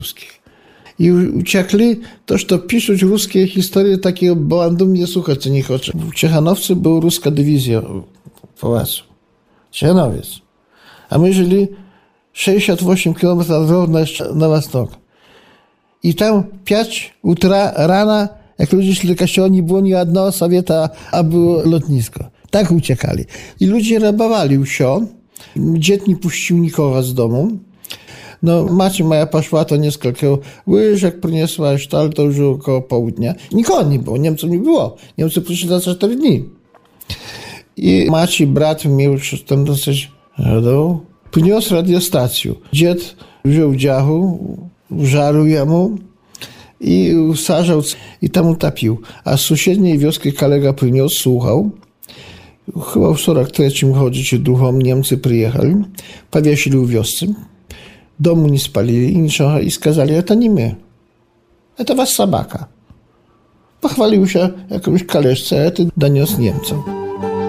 ruskich. I uciekli, toż to pisać ruskie historie takiego bandu mnie słuchać, co nie chce. W Ciechanowcu była ruska dywizja w pałacu. Ciechanowiec. A my żyli 68 km równo na wschód. I tam 5 utra rana, jak ludzie szli do kościoła, nie było ni jednego sowieta, a było lotnisko. Tak uciekali. I ludzie rabowali wsio. Dzied nie puścił nikogo z domu. No, macie moja poszła, to nieskолько łyżek przyniosła, ale to już około południa. Nikogo nie było, Niemców nie było. Niemcy przyszli za 4 dni. I macie brat miał już tam dosyć radą. Przyniósł radiostację. Dzied wziął działu, żarł jemu i usadzał i tam utapił. A z sąsiedniej wioski kolega przyniósł, słuchał. Chyba w 43 chodzicie duchom, Niemcy przyjechali, powiesili u wiosce. Domu nie spalili i niczego i skazali, to nie my. To was sabaka. Pochwalił się jakąś kaleszce, a ty doniósł Niemcom.